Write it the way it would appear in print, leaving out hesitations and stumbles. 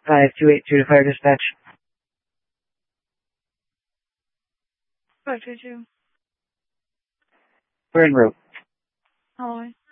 5282 to fire dispatch. 522. We're en route. How long?